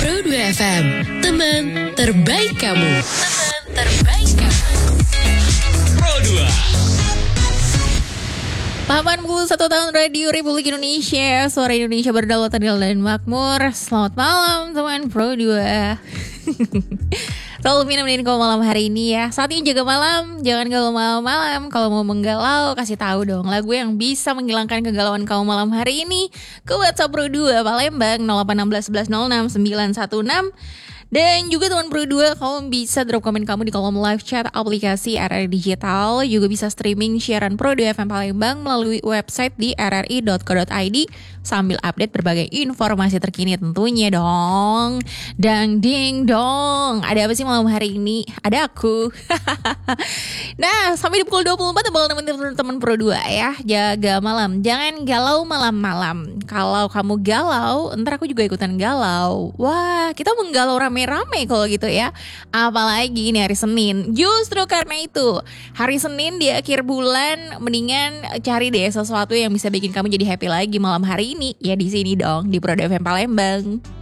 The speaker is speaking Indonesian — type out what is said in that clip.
Pro 2 FM, teman terbaik kamu. Teman terbaik kamu. Pro 2. 81 tahun Radio Republik Indonesia, suara Indonesia berdaulat, adil dan makmur. Selamat malam teman Pro 2. Selalu nemenin kamu malam hari ini ya. Saat ini jaga malam, jangan galau malam-malam. Kalau mau menggalau, kasih tahu dong lagu yang bisa menghilangkan kegalauan kamu malam hari ini ke WhatsApp Pro 2 Palembang 0816 11 06 916. Dan juga teman Pro 2, kamu bisa drop komen kamu di kolom live chat aplikasi RRI Digital. Juga bisa streaming siaran Pro 2 FM Palembang melalui website di rri.co.id sambil update berbagai informasi terkini tentunya dong. Dang ding dong, ada apa sih malam hari ini? Ada aku. Nah, sampai di pukul 24 bakal nemenin teman Pro 2 ya. Jaga malam, jangan galau malam-malam. Kalau kamu galau, ntar aku juga ikutan galau. Wah, kita menggalau rame-rame kalau gitu ya. Apalagi ini hari Senin. Justru karena itu, hari Senin di akhir bulan, mendingan cari deh sesuatu yang bisa bikin kamu jadi happy lagi malam hari ini. Ya di sini dong, di Pro 2 FM Palembang.